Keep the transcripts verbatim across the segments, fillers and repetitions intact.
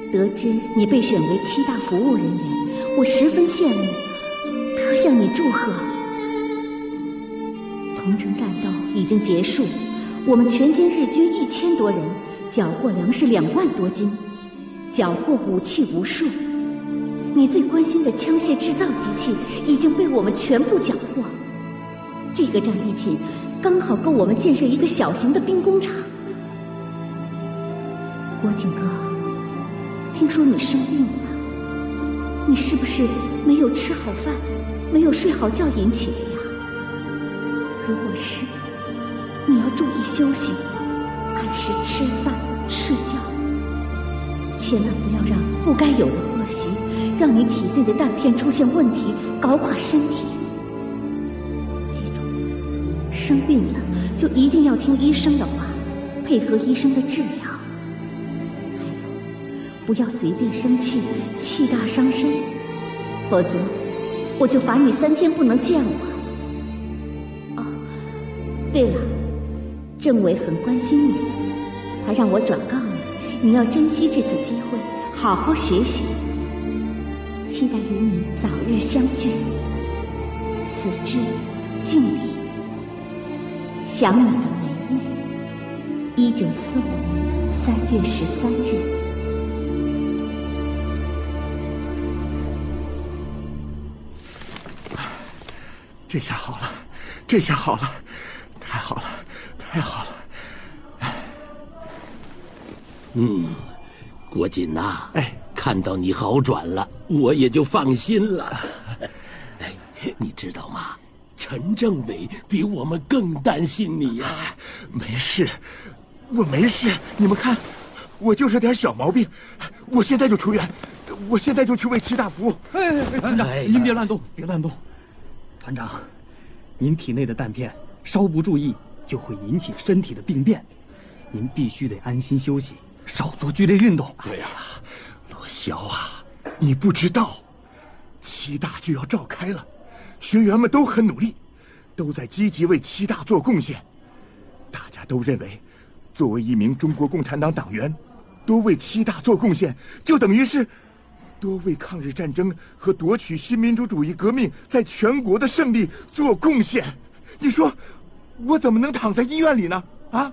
得知你被选为七大服务人员，我十分羡慕，特向你祝贺。同城战斗已经结束，我们全歼日军一千多人，缴获粮食两万多斤，缴获武器无数。你最关心的枪械制造机器已经被我们全部缴获，这个战利品刚好够我们建设一个小型的兵工厂。国景哥，听说你生病了，你是不是没有吃好饭，没有睡好觉引起的呀？如果是，你要注意休息，按时吃饭睡觉，千万不要让不该有的恶习让你体内的弹片出现问题，搞垮身体。记住，生病了就一定要听医生的话，配合医生的治疗。还有，不要随便生气，气大伤身，否则我就罚你三天不能见我。哦，对了，政委很关心你，他让我转告你，你要珍惜这次机会，好好学习。期待与你早日相聚，此致敬礼。想你的梅梅。一九四五年三月十三日。 这下好了，这下好了，太好了，太好了。 嗯，国锦呐、啊， 哎， 看到你好转了，我也就放心了。哎，你知道吗？陈政委比我们更担心你呀、啊。 没事，我没事。你们看，我就是点小毛病，我现在就出院，我现在就去为七大服务。 哎哎哎，团长，哎、您别乱动，别乱动。团长，您体内的弹片稍不注意就会引起身体的病变，您必须得安心休息，少做剧烈运动。 对呀、啊，罗霄啊，你不知道，七大就要召开了，学员们都很努力，都在积极为七大做贡献。大家都认为，作为一名中国共产党党员，多为七大做贡献，就等于是多为抗日战争和夺取新民主主义革命在全国的胜利做贡献。你说，我怎么能躺在医院里呢？啊！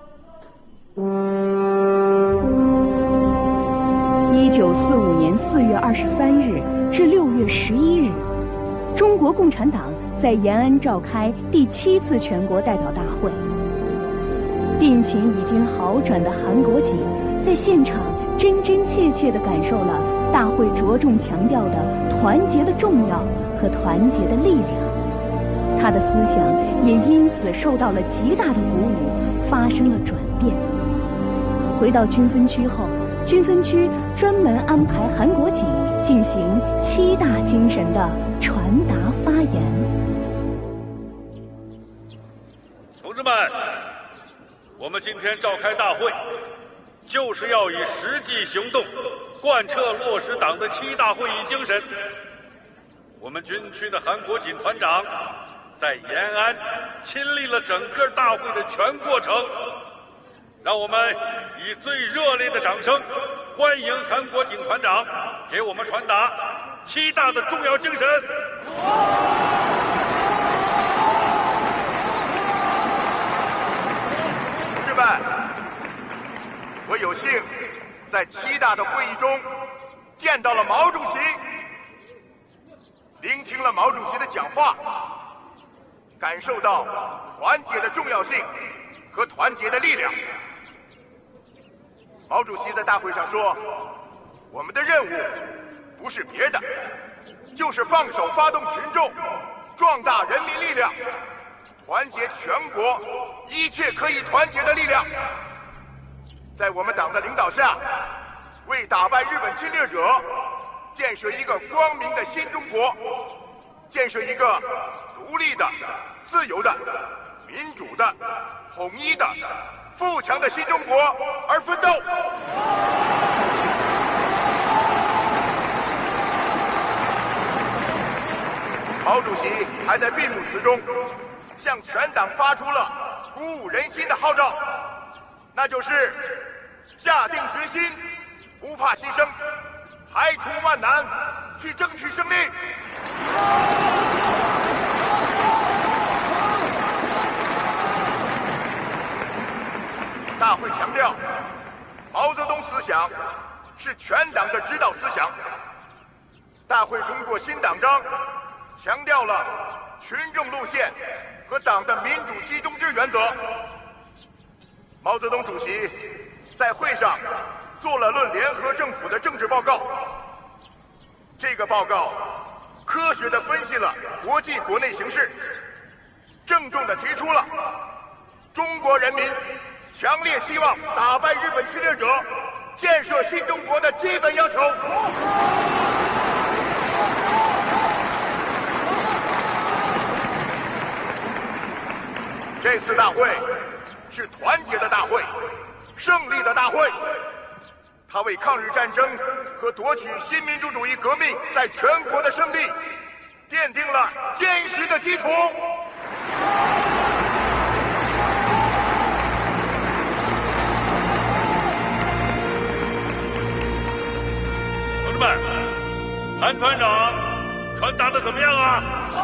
一九四五年四月二十三日至六月十一日，中国共产党在延安召开第七次全国代表大会。病情已经好转的韩国瑾在现场真真切切地感受了大会着重强调的团结的重要和团结的力量，他的思想也因此受到了极大的鼓舞，发生了转变。回到军分区后，军分区专门安排韩国瑾进行七大精神的传达发言。 同志们，我们今天召开大会，就是要以实际行动贯彻落实党的七大会议精神。我们军区的韩国瑾团长在延安亲历了整个大会的全过程，让我们以最热烈的掌声欢迎韩国瑾团长给我们传达七大的重要精神。 同志们，我有幸在七大的会议中见到了毛主席，聆听了毛主席的讲话，感受到团结的重要性和团结的力量。毛主席在大会上说，我们的任务不是别的，就是放手发动群众，壮大人民力量，团结全国一切可以团结的力量。在我们党的领导下，为打败日本侵略者，建设一个光明的新中国，建设一个独立的、自由的、民主的、统一的、富强的新中国而奋斗。毛主席还在闭幕词中向全党发出了鼓舞人心的号召，那就是下定决心，不怕牺牲， 排除万难，去争取胜利。大会强调，毛泽东思想是全党的指导思想。大会通过新党章，强调了群众路线和党的民主集中制原则。毛泽东主席在会上做了论联合政府的政治报告。这个报告科学地分析了国际国内形势，郑重地提出了中国人民强烈希望打败日本侵略者、建设新中国的基本要求。这次大会是团结的大会，胜利的大会。它为抗日战争和夺取新民主主义革命在全国的胜利奠定了坚实的基础。 同志们，韩团长传达的怎么样啊？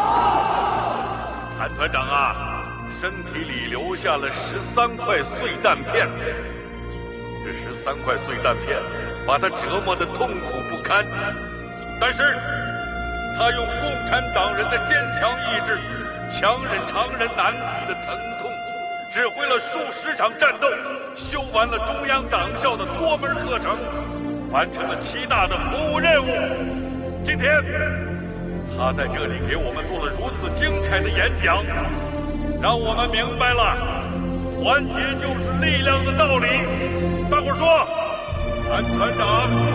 韩团长啊，身体里留下了十三块碎弹片。这十三块碎弹片把他折磨得痛苦不堪，但是他用共产党人的坚强意志，强忍常人难抵的疼痛，指挥了数十场战斗，修完了中央党校的多门课程，完成了七大的服务任务。今天他在这里给我们做了如此精彩的演讲，让我们明白了团结就是力量的道理。大伙儿说，韩团长